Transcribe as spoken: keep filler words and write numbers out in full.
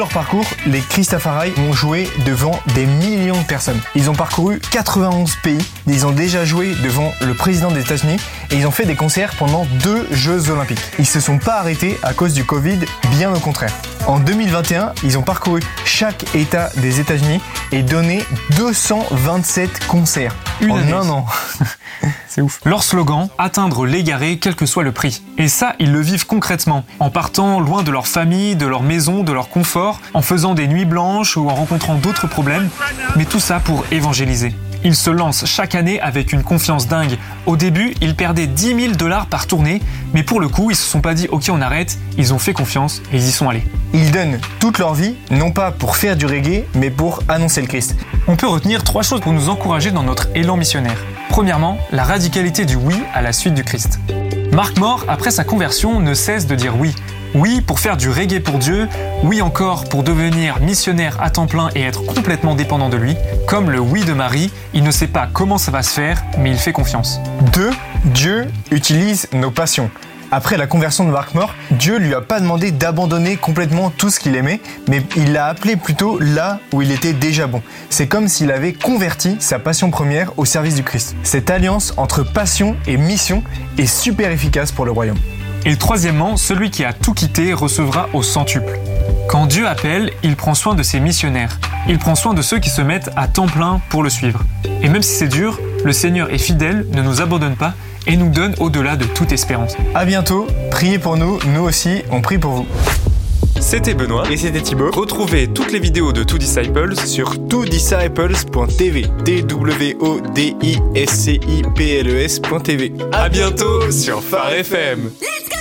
Leur parcours, les Christafari ont joué devant des millions de personnes. Ils ont parcouru quatre-vingt-onze pays, ils ont déjà joué devant le président des États-Unis et ils ont fait des concerts pendant deux Jeux Olympiques. Ils se sont pas arrêtés à cause du Covid, bien au contraire. En deux mille vingt et un, ils ont parcouru chaque État des États-Unis et donné deux cent vingt-sept concerts Une en année. un an. C'est ouf. Leur slogan, atteindre l'égaré quel que soit le prix. Et ça, ils le vivent concrètement, en partant loin de leur famille, de leur maison, de leur confort, en faisant des nuits blanches ou en rencontrant d'autres problèmes, mais tout ça pour évangéliser. Ils se lancent chaque année avec une confiance dingue. Au début, ils perdaient dix mille dollars par tournée, mais pour le coup, ils se sont pas dit « Ok, on arrête », ils ont fait confiance et ils y sont allés. Ils donnent toute leur vie, non pas pour faire du reggae, mais pour annoncer le Christ. On peut retenir trois choses pour nous encourager dans notre élan missionnaire. Premièrement, la radicalité du oui à la suite du Christ. Mark Moore, après sa conversion, ne cesse de dire oui. Oui pour faire du reggae pour Dieu, oui encore pour devenir missionnaire à temps plein et être complètement dépendant de lui. Comme le oui de Marie, il ne sait pas comment ça va se faire, mais il fait confiance. deux. Dieu utilise nos passions. Après la conversion de Mark Moore, Dieu lui a pas demandé d'abandonner complètement tout ce qu'il aimait, mais il l'a appelé plutôt là où il était déjà bon. C'est comme s'il avait converti sa passion première au service du Christ. Cette alliance entre passion et mission est super efficace pour le royaume. Et troisièmement, celui qui a tout quitté recevra au centuple. Quand Dieu appelle, il prend soin de ses missionnaires. Il prend soin de ceux qui se mettent à temps plein pour le suivre. Et même si c'est dur, le Seigneur est fidèle, ne nous abandonne pas et nous donne au-delà de toute espérance. À bientôt, priez pour nous, nous aussi, on prie pour vous. C'était Benoît Et c'était Thibaut Retrouvez toutes les vidéos de Two Disciples sur two disciples point t v, t w o d i s c i p l e s point t v. À bientôt sur Phare F M. Let's go!